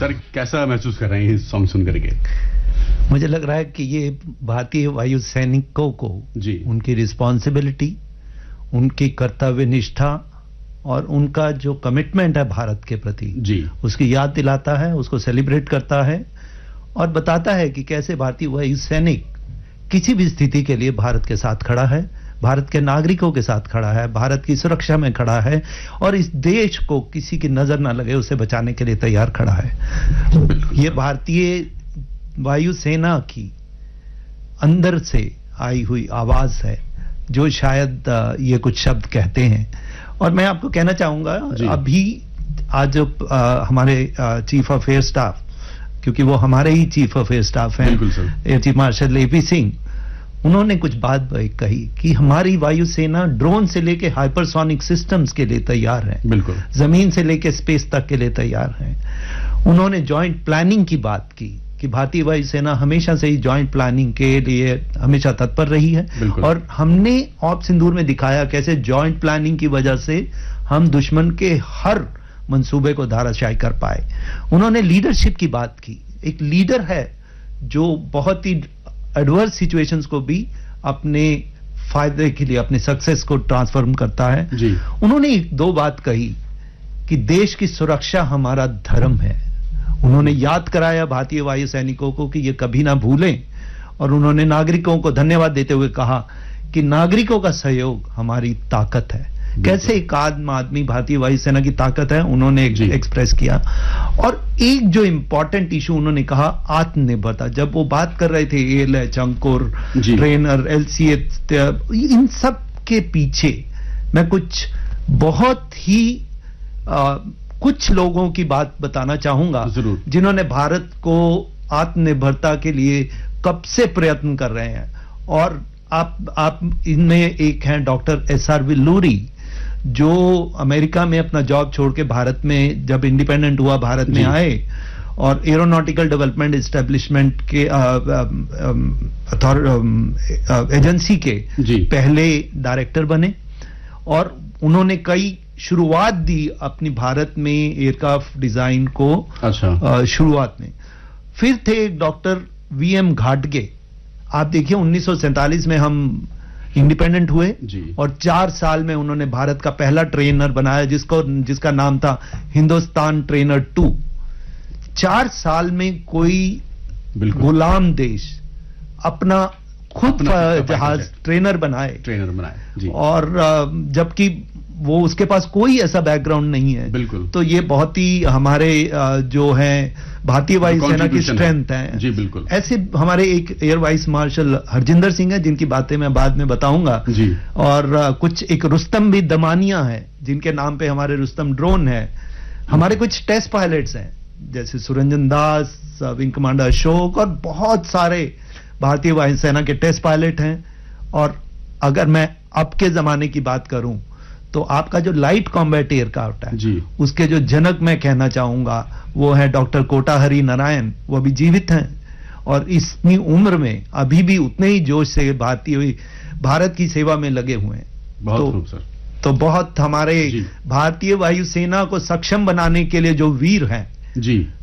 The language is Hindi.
सर कैसा महसूस कर रहे हैं ये सॉन्ग सुन करके? मुझे लग रहा है कि ये भारतीय वायु सैनिकों को जी उनकी रिस्पॉन्सिबिलिटी, उनकी कर्तव्य निष्ठा और उनका जो कमिटमेंट है भारत के प्रति जी उसकी याद दिलाता है, उसको सेलिब्रेट करता है और बताता है कि कैसे भारतीय वायु सैनिक किसी भी स्थिति के लिए भारत के साथ खड़ा है, भारत के नागरिकों के साथ खड़ा है, भारत की सुरक्षा में खड़ा है और इस देश को किसी की नजर ना लगे उसे बचाने के लिए तैयार खड़ा है। ये भारतीय वायुसेना की अंदर से आई हुई आवाज है जो शायद ये कुछ शब्द कहते हैं। और मैं आपको कहना चाहूंगा अभी आज जो हमारे चीफ ऑफ एयर स्टाफ, क्योंकि वो हमारे ही चीफ ऑफ एयर स्टाफ हैं, air chief marshal AP Singh, उन्होंने कुछ बात कही कि हमारी वायुसेना ड्रोन से लेके हाइपरसोनिक सिस्टम्स के लिए तैयार है, बिल्कुल जमीन से लेके स्पेस तक के लिए तैयार है। उन्होंने जॉइंट प्लानिंग की बात की कि भारतीय वायुसेना हमेशा से ही जॉइंट प्लानिंग के लिए हमेशा तत्पर रही है और हमने ऑप सिंदूर में दिखाया कैसे जॉइंट प्लानिंग की वजह से हम दुश्मन के हर मंसूबे को धाराशायी कर पाए। उन्होंने लीडरशिप की बात की। एक लीडर है जो बहुत ही एडवर्स सिचुएशंस को भी अपने फायदे के लिए, अपने सक्सेस को ट्रांसफॉर्म करता है जी। उन्होंने दो बात कही कि देश की सुरक्षा हमारा धर्म है। उन्होंने याद कराया भारतीय वायु सैनिकों को कि ये कभी ना भूलें और उन्होंने नागरिकों को धन्यवाद देते हुए कहा कि नागरिकों का सहयोग हमारी ताकत है। कैसे एक आदमी भारतीय वायुसेना की ताकत है उन्होंने एक्सप्रेस किया। और एक जो इंपॉर्टेंट इशू उन्होंने कहा, आत्मनिर्भरता। जब वो बात कर रहे थे एएलएच, अंकुर, ट्रेनर, एलसीए, इन सब के पीछे मैं कुछ बहुत ही कुछ लोगों की बात बताना चाहूंगा जिन्होंने भारत को आत्मनिर्भरता के लिए कब से प्रयत्न कर रहे हैं। और आप इनमें एक हैं डॉक्टर एसआर विल्लूरी, जो अमेरिका में अपना जॉब छोड़ के भारत में जब इंडिपेंडेंट हुआ भारत में आए और एरोनॉटिकल डेवलपमेंट एस्टेब्लिशमेंट के एजेंसी के पहले डायरेक्टर बने और उन्होंने कई शुरुआत दी अपनी भारत में एयरक्राफ्ट डिजाइन को। शुरुआत में फिर थे डॉक्टर वीएम घाटगे। आप देखिए 1947 में हम इंडिपेंडेंट हुए और 4 साल में उन्होंने भारत का पहला ट्रेनर बनाया जिसका नाम था हिंदुस्तान ट्रेनर 2। 4 साल में कोई गुलाम देश अपना खुद जहाज ट्रेनर बनाए और जबकि वो उसके पास कोई ऐसा बैकग्राउंड नहीं है। बिल्कुल। तो ये बहुत ही हमारे जो है भारतीय वायुसेना की स्ट्रेंथ है। जी बिल्कुल। ऐसे हमारे एक air vice marshal Harjinder Singh है जिनकी बातें मैं बाद में बताऊंगा जी। और कुछ एक रुस्तम भी दमानिया है जिनके नाम पे हमारे रुस्तम ड्रोन है। हमारे कुछ टेस्ट पायलट्स हैं जैसे सुरंजन दास, विंग कमांडर अशोक और बहुत सारे भारतीय वायुसेना के टेस्ट पायलट हैं। और अगर मैं अब के जमाने की बात करूं तो आपका जो लाइट कॉम्बैट एयरक्राफ्ट है जी। उसके जो जनक मैं कहना चाहूंगा वो है डॉक्टर कोटाहरी नारायण। वो अभी जीवित हैं और इतनी उम्र में अभी भी उतने ही जोश से भारत की सेवा में लगे हुए हैं। तो बहुत हमारे भारतीय वायुसेना को सक्षम बनाने के लिए जो वीर हैं जी